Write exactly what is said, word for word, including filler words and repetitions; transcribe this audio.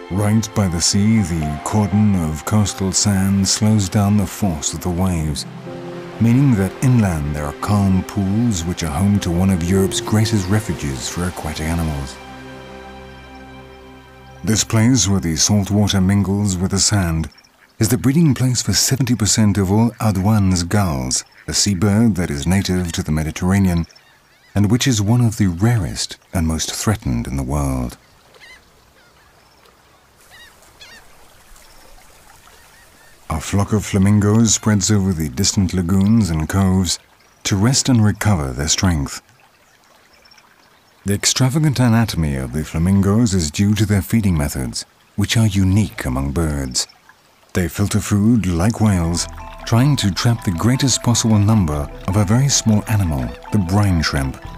Right by the sea, the cordon of coastal sand slows down the force of the waves, meaning that inland there are calm pools which are home to one of Europe's greatest refuges for aquatic animals. This place, where the salt water mingles with the sand, is the breeding place for seventy percent of all Audouin's gulls, a seabird that is native to the Mediterranean and which is one of the rarest and most threatened in the world. A flock of flamingos spreads over the distant lagoons and coves to rest and recover their strength. The extravagant anatomy of the flamingos is due to their feeding methods, which are unique among birds. They filter food like whales, trying to trap the greatest possible number of a very small animal, the brine shrimp.